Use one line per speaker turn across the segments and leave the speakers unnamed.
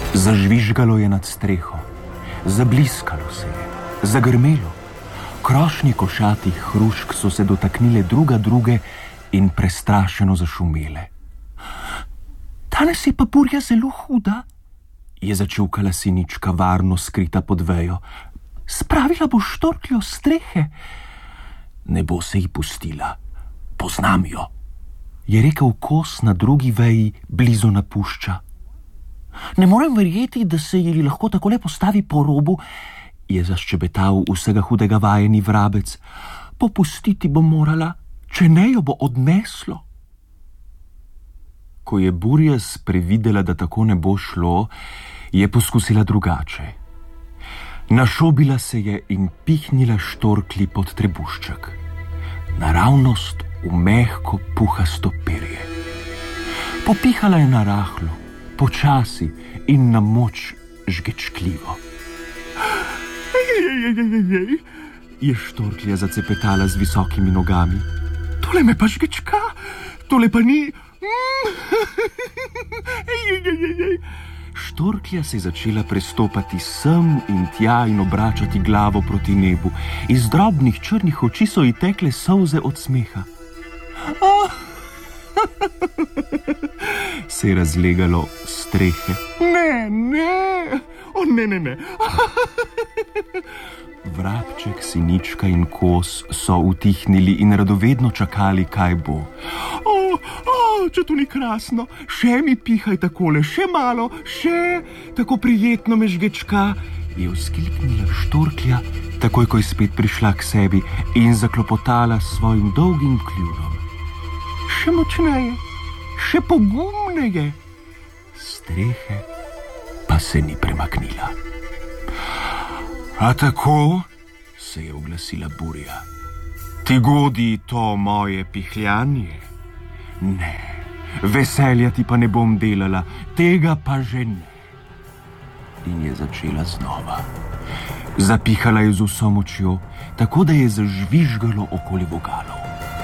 Zažvižgalo je nad streho, zabliskalo se je, zagrmelo. Krošnje košatih hrušk so se dotaknile druga druge in prestrašeno zašumele. Danes je pa burja zelo huda, je začukala Sinička, varno skrita pod vejo. Spravila bo štorkljo s strehe. Ne bo se ji pustila, poznam jo, je rekel kos na drugi veji blizu napušča. Ne morem verjeti, da se ji lahko takole postavi po robu, je zaščebetal vsega hudega vajeni vrabec. Popustiti bo morala, če ne jo bo odneslo. Ko je burja sprevidela, da tako ne bo šlo, je poskusila drugače. Našobila se je in pihnila štorkli pod trebušček, naravnost v mehko puhasto perje. Popihala je narahlo, počasi in na moč žgečkljivo. Je štorklja zacepetala z visokimi nogami. Tole me pa žgečka, tole pa ni. Štorklja se je začela prestopati sem in tja in obračati glavo proti nebu. Iz drobnih črnih oči so ji tekle solze od smeha. Se je razlegalo strehe. Ne. Vrabček, Sinička in kos so utihnili in radovedno čakali, kaj bo. Če to ni krasno, še mi pihaj takole, še malo, še, tako prijetno me žgečka, je vzkliknila štorklja, takoj ko je spet prišla k sebi in zaklopotala s svojim dolgim kljunom. Še močneje, še pogumneje. Strehe pa se ni premaknila. A tako, se je oglasila burja. Ti godi to moje pihljanje? Ne, veselja ti pa ne bom delala, tega pa že ne. In je začela znova. Zapihala je z vso močjo, tako da je zažvižgalo okoli vogalov.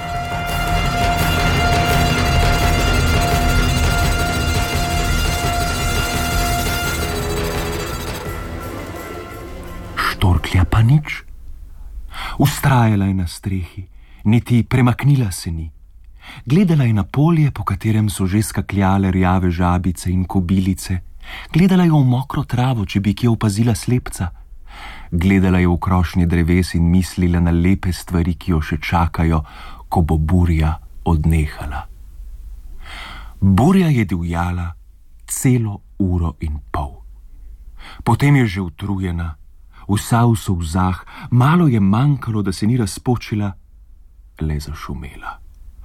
Štorklja pa nič. Vztrajala je na strehi, niti premaknila se ni. Gledala je na polje, po katerem so že skakljale rjave žabice in kobilice. Gledala je v mokro travo, če bi kje opazila slepca. Gledala je v krošnje dreves in mislila na lepe stvari, ki jo še čakajo, ko bo burja odnehala. Burja je divjala celo uro in pol. Potem je že utrujena, vsa v solzah, malo je manjkalo, da se ni razpočila, le zašumela.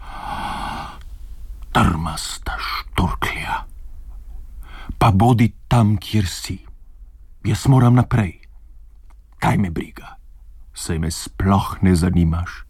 Trmasta štorklja. Pa bodi tam, kjer si. Jaz moram naprej. Kaj me briga? Saj me sploh ne zanimaš.